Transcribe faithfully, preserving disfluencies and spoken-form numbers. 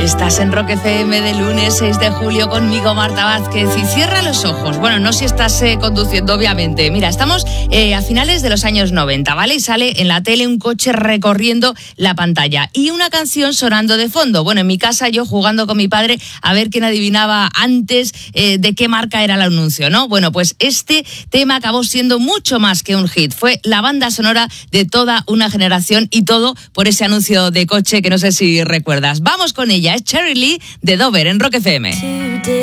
Estás en Rock F M de lunes seis de julio conmigo, Marta Vázquez, y cierra los ojos. Bueno, no si estás eh, conduciendo, obviamente. Mira, estamos eh, a finales de los años noventa, ¿vale? Y sale en la tele un coche recorriendo la pantalla y una canción sonando de fondo. Bueno, en mi casa yo jugando con mi padre a ver quién adivinaba antes eh, de qué marca era el anuncio, ¿no? Bueno, pues este tema acabó siendo mucho más que un hit. Fue la banda sonora de toda una generación y todo por ese anuncio de coche que no sé si recuerdas. Vamos con ella, es Cherry Lee de Dover en Rock F M.